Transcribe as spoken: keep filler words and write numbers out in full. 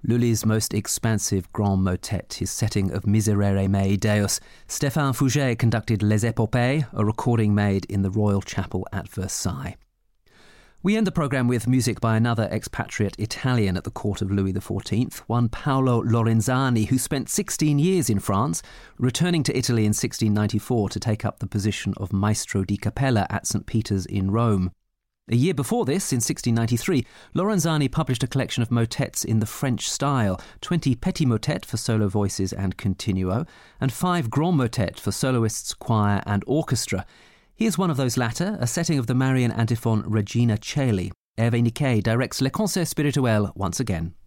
Lully's most expansive grand motet, his setting of Miserere Mei Deus. Stéphane Fouget conducted Les Épopées, a recording made in the Royal Chapel at Versailles. We end the programme with music by another expatriate Italian at the court of Louis the fourteenth, one Paolo Lorenzani, who spent sixteen years in France, returning to Italy in sixteen ninety-four to take up the position of Maestro di Cappella at Saint Peter's in Rome. A year before this, in sixteen ninety-three, Lorenzani published a collection of motets in the French style, twenty petit motets for solo voices and continuo, and five grand motets for soloists, choir and orchestra. Here's one of those latter, a setting of the Marian antiphon Regina Coeli. Hervé Niquet directs Les Concerts Spirituels once again.